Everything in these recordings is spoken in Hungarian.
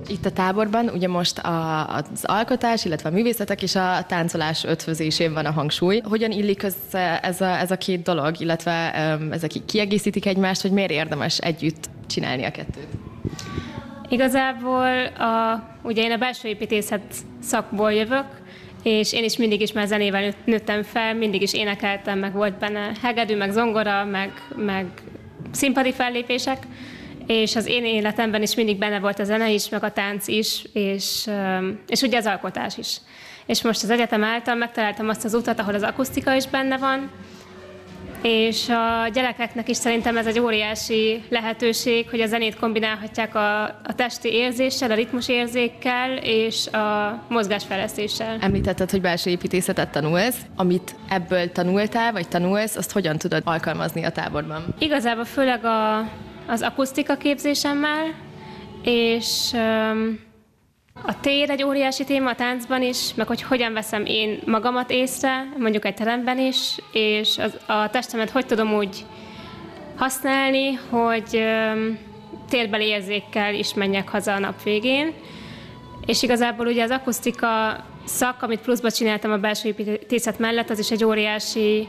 Itt a táborban ugye most az alkotás, illetve a művészetek és a táncolás ötvözésén van a hangsúly. Hogyan illik össze ez a két dolog, illetve ezek kiegészítik egymást, hogy miért érdemes együtt csinálni a kettőt? Igazából ugye én a belső építészet szakból jövök, és én is mindig is már zenével nőttem fel, mindig is énekeltem, meg volt benne hegedű, meg zongora, meg színpadi fellépések, és az én életemben is mindig benne volt a zene is, meg a tánc is, és ugye az alkotás is. És most az egyetem által megtaláltam azt az utat, ahol az akusztika is benne van, és a gyerekeknek is szerintem ez egy óriási lehetőség, hogy a zenét kombinálhatják a testi érzéssel, a ritmusérzékkel és a mozgásfejlesztéssel. Említetted, hogy belső építészetet tanulsz. Amit ebből tanultál, vagy tanulsz, azt hogyan tudod alkalmazni a táborban? Igazából főleg az akusztika képzésemmel, és a tér egy óriási téma a táncban is, meg hogy hogyan veszem én magamat észre, mondjuk egy teremben is, és a testemet hogy tudom úgy használni, hogy térbeli érzékkel is menjek haza a nap végén. És igazából ugye az akusztika szak, amit pluszba csináltam a belső építészet mellett, az is egy óriási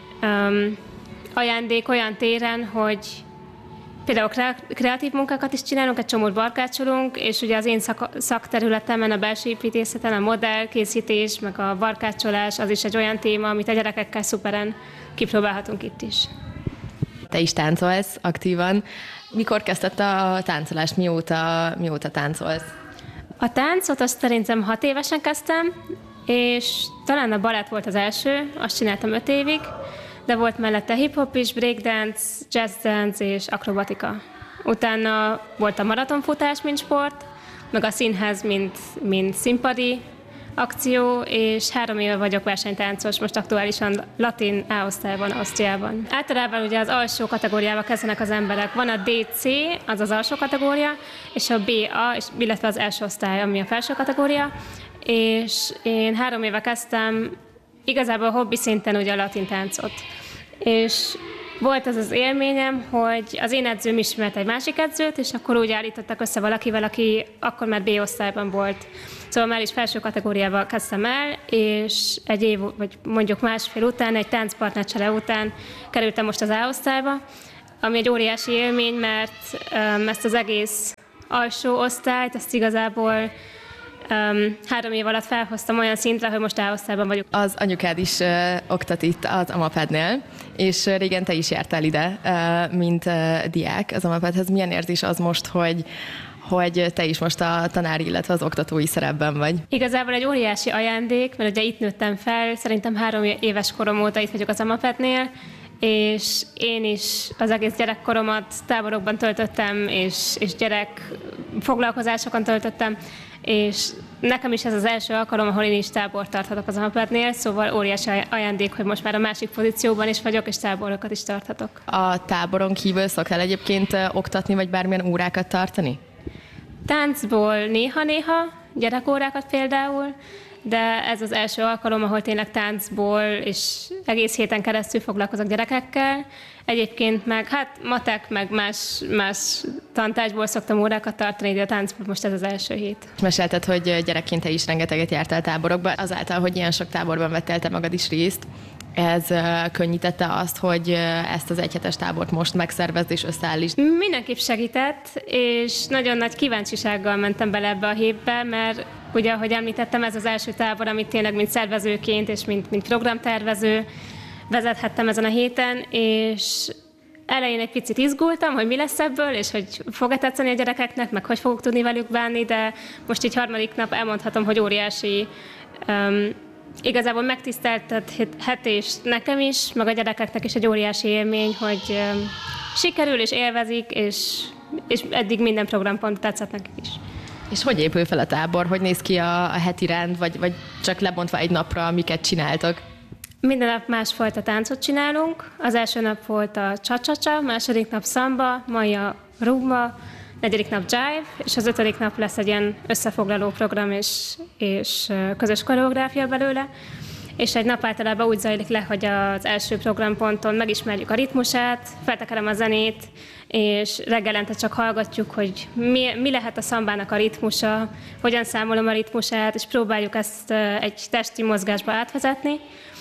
ajándék olyan téren, hogy például kreatív munkákat is csinálunk, egy csomót barkácsolunk, és ugye az én szakterületemen, a belső építészeten a modellkészítés, meg a barkácsolás, az is egy olyan téma, amit a gyerekekkel szuperen kipróbálhatunk itt is. Te is táncolsz aktívan. Mikor kezdted a táncolást? Mióta táncolsz? A táncot azt szerintem 6 évesen kezdtem, és talán a balett volt az első, azt csináltam 5 évig, de volt mellette hip-hop is, breakdance, jazzdance és akrobatika. Utána volt a maratonfutás, mint sport, meg a színház, mint színpadi akció, és 3 éve vagyok versenytáncos, most aktuálisan latin A-osztályban, Ausztriában. Általában ugye az alsó kategóriába kezdenek az emberek. Van a DC, az az alsó kategória, és a BA, illetve az első osztály, ami a felső kategória, és én 3 éve kezdtem igazából hobbi szinten ugye a latin táncot. És volt az élményem, hogy az én edzőm ismert egy másik edzőt, és akkor úgy állítottak össze valakivel, aki akkor már B-osztályban volt. Szóval már is felső kategóriával kezdtem el, és egy év, vagy mondjuk másfél után, egy táncpartnercsere után kerültem most az A-osztályba, ami egy óriási élmény, mert ezt az egész alsó osztályt, ezt igazából 3 év alatt felhoztam olyan szintre, hogy most A-osztályban vagyok. Az anyukád is oktat itt az Amapednél, és régen te is jártál ide, mint diák az Amapedhez. Milyen érzés az most, hogy te is most a tanári, illetve az oktatói szerepben vagy? Igazából egy óriási ajándék, mert ugye itt nőttem fel, szerintem 3 éves korom óta itt vagyok az Amapednél, és én is az egész gyerekkoromat táborokban töltöttem, és gyerek foglalkozásokon töltöttem, és nekem is ez az első alkalom, ahol én is tábort tarthatok az Amapednél, szóval óriási ajándék, hogy most már a másik pozícióban is vagyok, és táborokat is tarthatok. A táboron kívül szoktál egyébként oktatni, vagy bármilyen órákat tartani? Táncból néha-néha, gyerekórákat például, de ez az első alkalom, ahol tényleg táncból, és egész héten keresztül foglalkozok gyerekekkel. Egyébként meg matek, meg más tantárgyból szoktam órákat tartani, de a táncból most ez az első hét. Mesélted, hogy gyerekként te is rengeteget jártál táborokba. Azáltal, hogy ilyen sok táborban vettél te magad is részt, ez könnyítette azt, hogy ezt az egyhetes tábort most megszervezd és összeállítsd? Mindenképp segített, és nagyon nagy kíváncsisággal mentem bele ebbe a hétbe, mert ugye, ahogy említettem, ez az első tábor, amit tényleg mint szervezőként és mint programtervező vezethettem ezen a héten, és elején egy picit izgultam, hogy mi lesz ebből, és hogy fog-e tetszeni a gyerekeknek, meg hogy fogok tudni velük bánni, de most így 3. nap elmondhatom, hogy óriási igazából megtiszteltetés nekem is, meg a gyerekeknek is egy óriási élmény, hogy sikerül és élvezik, és eddig minden programpont tetszett nekik is. És hogy épül fel a tábor? Hogy néz ki a heti rend, vagy csak lebontva egy napra, amiket csináltok? Minden nap másfajta táncot csinálunk. Az első nap volt a cha-cha-cha, második nap szamba, mai a rumba, 4. nap jive, és az 5. nap lesz egy ilyen összefoglaló program és közös koreográfia belőle. és egy nap általában úgy zajlik le, hogy az első programponton megismerjük a ritmusát, feltekerem a zenét, és reggelente csak hallgatjuk, hogy mi lehet a szambának a ritmusa, hogyan számolom a ritmusát, és próbáljuk ezt egy testi mozgásba átvezetni.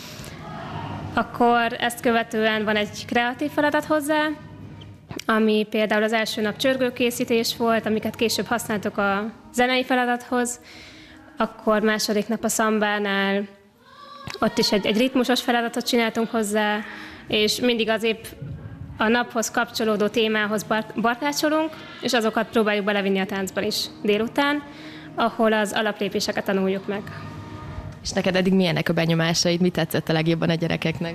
Akkor ezt követően van egy kreatív feladat hozzá, ami például az első nap csörgőkészítés volt, amiket később használtuk a zenei feladathoz, akkor második nap a szambánál ott is egy ritmusos feladatot csináltunk hozzá, és mindig az épp a naphoz kapcsolódó témához barkácsolunk, és azokat próbáljuk belevinni a táncban is délután, ahol az alaplépéseket tanuljuk meg. És neked eddig milyenek a benyomásaid? Mi tetszett a legjobban a gyerekeknek?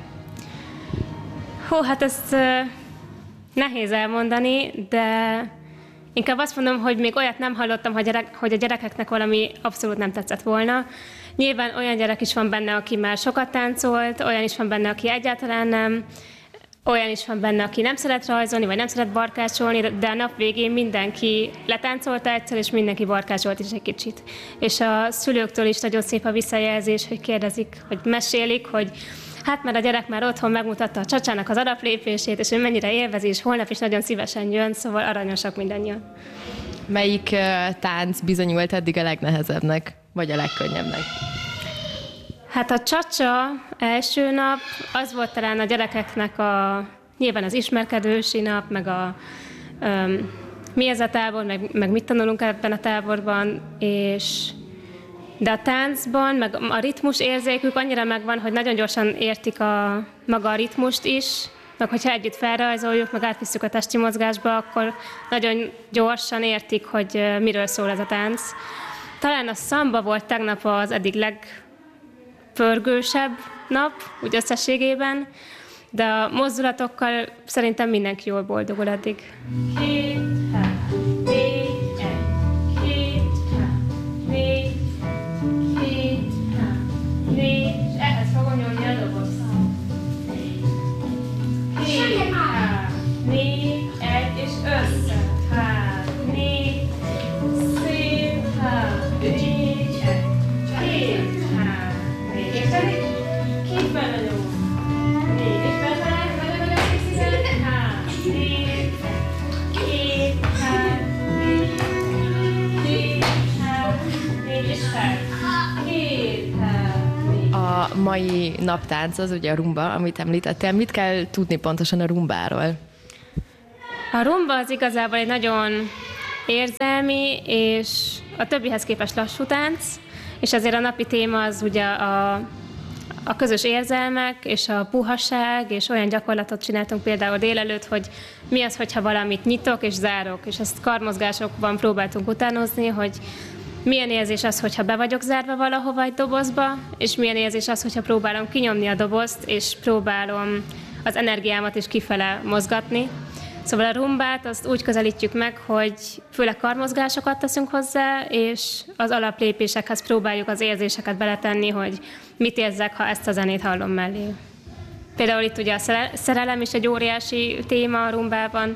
Hát ezt nehéz elmondani, de inkább azt mondom, hogy még olyat nem hallottam, hogy a gyerekeknek valami abszolút nem tetszett volna. Nyilván olyan gyerek is van benne, aki már sokat táncolt, olyan is van benne, aki egyáltalán nem, olyan is van benne, aki nem szeret rajzolni, vagy nem szeret barkácsolni, de a nap végén mindenki letáncolta egyszer, és mindenki barkácsolt is egy kicsit. És a szülőktől is nagyon szép a visszajelzés, hogy kérdezik, hogy mesélik, hogy hát mert a gyerek már otthon megmutatta a csacsának az alaplépését, és ő mennyire élvezi, és holnap is nagyon szívesen jön, szóval aranyosak mindannyian. Melyik tánc bizonyult eddig a legnehezebbnek, vagy a legkönnyebbnek? Hát a csacsa első nap, az volt talán a gyerekeknek nyilván az ismerkedősi nap, meg mi ez a tábor, meg mit tanulunk ebben a táborban, de a táncban, meg a ritmus érzékük annyira megvan, hogy nagyon gyorsan értik maga a ritmust is, meg hogyha együtt felrajzoljuk, meg átvisszük a testi mozgásba, akkor nagyon gyorsan értik, hogy miről szól ez a tánc. Talán a szamba volt tegnap az eddig legpörgősebb nap, úgy összességében, de a mozdulatokkal szerintem mindenki jól boldogul eddig. És ehhez fogom nyomni a dobozt. 4, 1, és össze. 4, szép, 4, 2, 4, és pedig két benne nyom. 4, és benne, nagyon-nagyon szép, 4, 2, 4, és fel. 2, A mai naptánc az ugye a rumba, amit említettél. Mit kell tudni pontosan a rumbáról? A rumba az igazából egy nagyon érzelmi, és a többihez képest lassú tánc, és ezért a napi téma az ugye a közös érzelmek, és a puhaság, és olyan gyakorlatot csináltunk például délelőtt, hogy mi az, hogyha valamit nyitok és zárok, és ezt karmozgásokban próbáltunk utánozni, hogy milyen érzés az, hogyha be vagyok zárva valahova egy dobozba, és milyen érzés az, hogyha próbálom kinyomni a dobozt, és próbálom az energiámat is kifele mozgatni. Szóval a rumbát azt úgy közelítjük meg, hogy főleg karmozgásokat teszünk hozzá, és az alaplépésekhez próbáljuk az érzéseket beletenni, hogy mit érzek, ha ezt a zenét hallom mellé. Például itt ugye a szerelem is egy óriási téma a rumbában,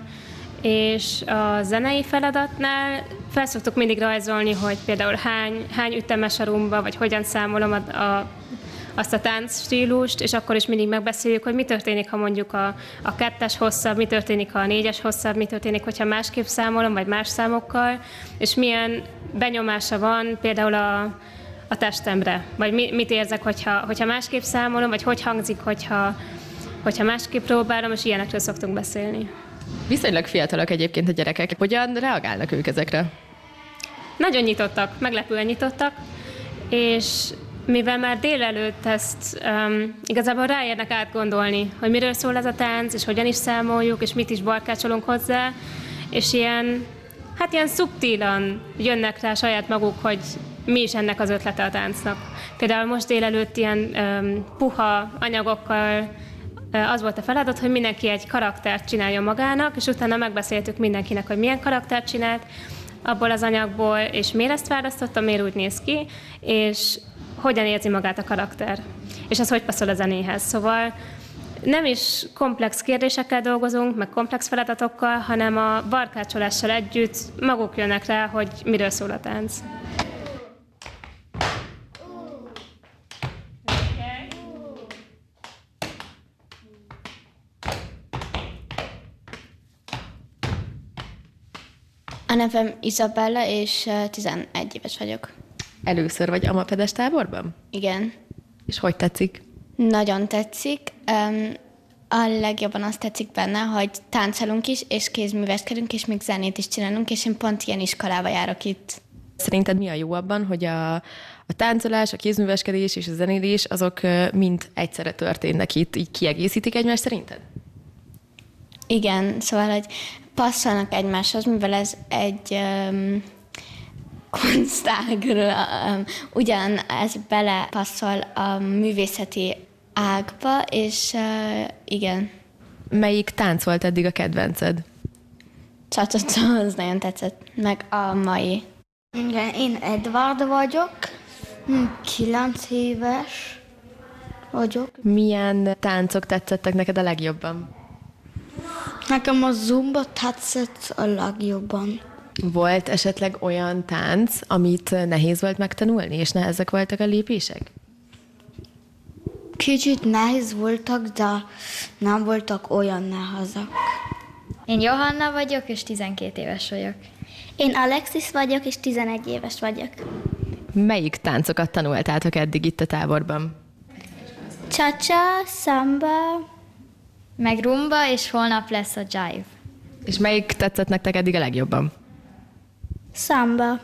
és a zenei feladatnál felszoktuk mindig rajzolni, hogy például hány ütemes a rumba, vagy hogyan számolom azt a táncstílust, és akkor is mindig megbeszéljük, hogy mi történik, ha mondjuk a 2-es hosszabb, mi történik, ha a 4-es hosszabb, mi történik, hogyha másképp számolom, vagy más számokkal, és milyen benyomása van például a testemre, vagy mit érzek, hogyha másképp számolom, vagy hogy hangzik, hogyha másképp próbálom, és ilyenekről szoktunk beszélni. Viszonylag fiatalok egyébként a gyerekek. Hogyan reagálnak ők ezekre? Nagyon nyitottak, meglepően nyitottak, és mivel már délelőtt ezt igazából ráérnek átgondolni, hogy miről szól ez a tánc, és hogyan is számoljuk, és mit is barkácsolunk hozzá, és ilyen szubtílan jönnek rá saját maguk, hogy mi is ennek az ötlete a táncnak. Például most délelőtt ilyen puha anyagokkal az volt a feladat, hogy mindenki egy karaktert csináljon magának, és utána megbeszéltük mindenkinek, hogy milyen karaktert csinált abból az anyagból, és miért ezt választotta, miért úgy néz ki, és hogyan érzi magát a karakter, és az hogy passzol a zenéhez. Szóval nem is komplex kérdésekkel dolgozunk, meg komplex feladatokkal, hanem a barkácsolással együtt maguk jönnek rá, hogy miről szól a tánc. Okay. nevem Izabella, és 11 éves vagyok. Először vagy amapedes táborban? Igen. És hogy tetszik? Nagyon tetszik. A legjobban azt tetszik benne, hogy táncolunk is, és kézműveskedünk, és még zenét is csinálunk, és én pont ilyen iskolába járok itt. Szerinted mi a jó abban, hogy a táncolás, a kézműveskedés és a zenélés azok mind egyszerre történnek itt, így kiegészítik egymást szerinted? Igen, szóval, hogy passzolnak egymáshoz, mivel ez egy kunstágról, ugyan ez belepasszol a művészeti ágba, és igen. Melyik tánc volt eddig a kedvenced? Csa-csa-csa, az nagyon tetszett, meg a mai. Igen, én Edvard vagyok, 9 éves vagyok. Milyen táncok tetszettek neked a legjobban? Nekem a zumba tetszett a legjobban. Volt esetleg olyan tánc, amit nehéz volt megtanulni, és nehezek voltak a lépések? Kicsit nehéz voltak, de nem voltak olyan nehezek. Én Johanna vagyok, és 12 éves vagyok. Én Alexis vagyok, és 11 éves vagyok. Melyik táncokat tanultátok eddig itt a táborban? Cha-cha, samba. Meg rumba, és holnap lesz a jive. És melyik tetszett nektek eddig a legjobban? Samba.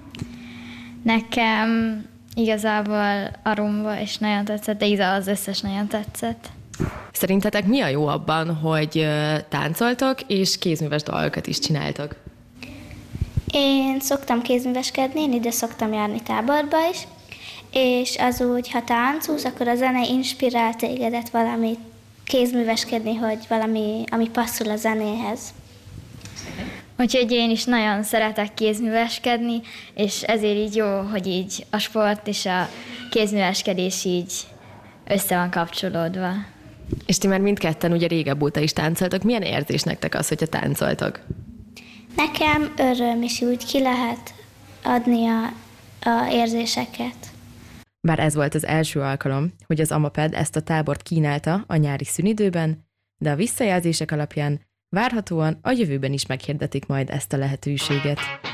Nekem igazából a rumba is nagyon tetszett, de igazából az összes nagyon tetszett. Szerintetek mi a jó abban, hogy táncoltok, és kézműves dolgokat is csináltok? Én szoktam kézműveskedni, én ide szoktam járni táborba is, és az úgy, ha táncolsz, akkor a zene inspirál tégedet valamit kézműveskedni, hogy valami, ami passzol a zenéhez. Úgyhogy én is nagyon szeretek kézműveskedni, és ezért így jó, hogy így a sport és a kézműveskedés így össze van kapcsolódva. És ti már mindketten ugye régebb óta is táncoltok. Milyen érzés nektek az, hogyha táncoltok? Nekem öröm, és úgy ki lehet adni a érzéseket. Bár ez volt az első alkalom, hogy az Amaped ezt a tábort kínálta a nyári szünidőben, de a visszajelzések alapján várhatóan a jövőben is meghirdetik majd ezt a lehetőséget.